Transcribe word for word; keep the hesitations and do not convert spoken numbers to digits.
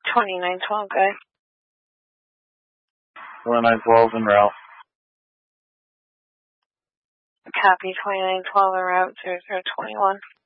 twenty-nine twelve, guy. twenty-nine twelve en route. Copy, twenty-nine twelve en route, zero zero twenty-one.